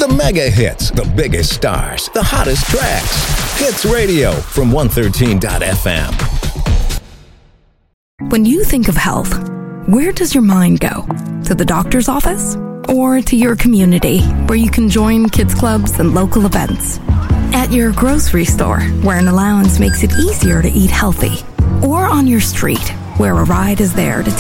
The mega hits, the biggest stars, the hottest tracks. Hits Radio from 113.fm. When you think of health, where does your mind go? To the doctor's office? Or to your community, where you can join kids clubs and local events? At your grocery store, where an allowance makes it easier to eat healthy? Or on your street, where a ride is there to